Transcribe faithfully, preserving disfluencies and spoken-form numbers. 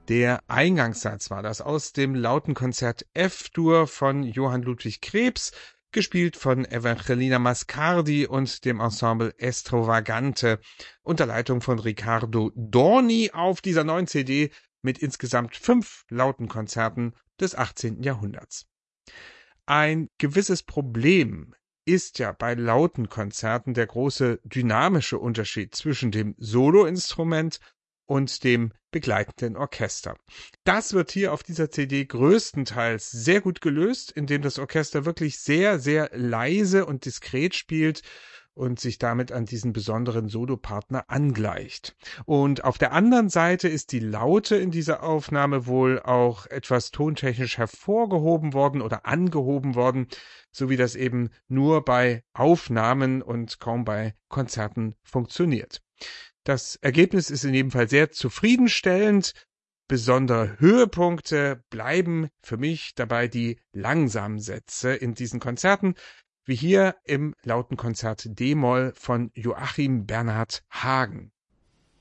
Der Eingangssatz war das aus dem Lautenkonzert F-Dur von Johann Ludwig Krebs, gespielt von Evangelina Mascardi und dem Ensemble Estrovagante, unter Leitung von Riccardo Dorni auf dieser neuen C D mit insgesamt fünf Lautenkonzerten des achtzehnten Jahrhunderts. Ein gewisses Problem ist ja bei Lautenkonzerten der große dynamische Unterschied zwischen dem Soloinstrument und dem begleitenden Orchester. Das wird hier auf dieser C D größtenteils sehr gut gelöst, indem das Orchester wirklich sehr, sehr leise und diskret spielt und sich damit an diesen besonderen Solopartner angleicht. Und auf der anderen Seite ist die Laute in dieser Aufnahme wohl auch etwas tontechnisch hervorgehoben worden oder angehoben worden, so wie das eben nur bei Aufnahmen und kaum bei Konzerten funktioniert. Das Ergebnis ist in jedem Fall sehr zufriedenstellend. Besondere Höhepunkte bleiben für mich dabei die langsamen Sätze in diesen Konzerten, wie hier im Lautenkonzert D-Moll von Joachim Bernhard Hagen.